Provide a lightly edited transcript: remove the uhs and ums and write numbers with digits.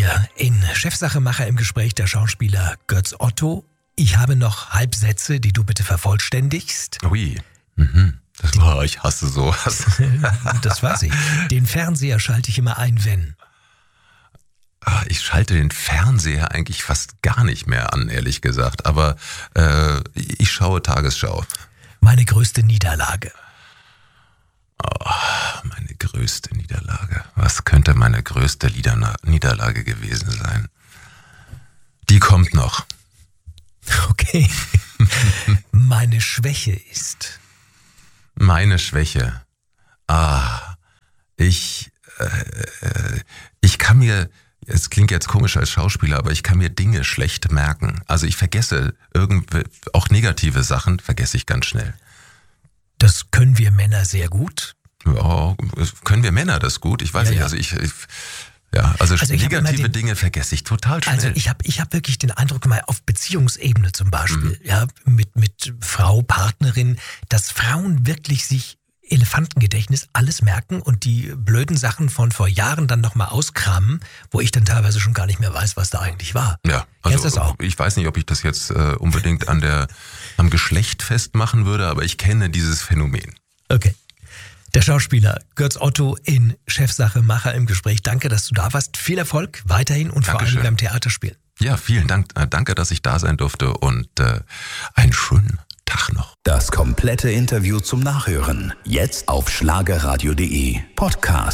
Hier in Chefsachemacher im Gespräch der Schauspieler Götz Otto. Ich habe noch Halbsätze, die du bitte vervollständigst. Ui. Ich hasse sowas. Das weiß ich. Den Fernseher schalte ich immer ein, wenn. Ich schalte den Fernseher eigentlich fast gar nicht mehr an, ehrlich gesagt. Aber ich schaue Tagesschau. Meine größte Niederlage. Meine größte Niederlage. Was könnte meine größte Niederlage gewesen sein? Die kommt noch. Okay. Meine Schwäche ist. Meine Schwäche. Ich kann mir, es klingt jetzt komisch als Schauspieler, aber ich kann mir Dinge schlecht merken. Also ich vergesse auch negative Sachen vergesse ich ganz schnell. Das können wir Männer sehr gut. Ja, können wir Männer das gut? Ich weiß nicht, also negative Dinge vergesse ich total schnell. Also ich hab wirklich den Eindruck, mal auf Beziehungsebene zum Beispiel, mit Frau, Partnerin, dass Frauen wirklich sich Elefantengedächtnis alles merken und die blöden Sachen von vor Jahren dann nochmal auskramen, wo ich dann teilweise schon gar nicht mehr weiß, was da eigentlich war. Ja, also das auch? Ich weiß nicht, ob ich das jetzt unbedingt am Geschlecht festmachen würde, aber ich kenne dieses Phänomen. Okay. Der Schauspieler Götz Otto in Chefsachemacher im Gespräch. Danke, dass du da warst. Viel Erfolg weiterhin und vor allem beim Theaterspielen. Ja, vielen Dank. Danke, dass ich da sein durfte und einen schönen Tag noch. Das komplette Interview zum Nachhören. Jetzt auf schlagerradio.de Podcast.